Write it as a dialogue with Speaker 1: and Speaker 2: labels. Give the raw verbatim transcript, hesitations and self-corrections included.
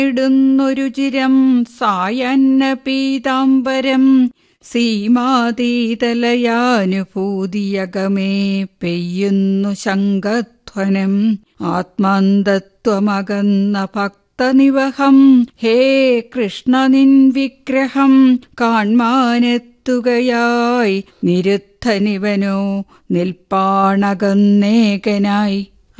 Speaker 1: ഇടുന്നൊരു ചിരം സായന്ന പീതാംബരം സീമാതീതലയാനുഭൂതിയകമേ പെയ്യുന്നു ശംഖധ്വനം ആത്മാന്തത്വമകന്ന ഭക്തനിവഹം ഹേ കൃഷ്ണ നിൻ വിഗ്രഹം കാൺമാനെത്തുകയായി നിരുദ്ധനിവനോ നിൽപ്പാണകന്നേകനായി.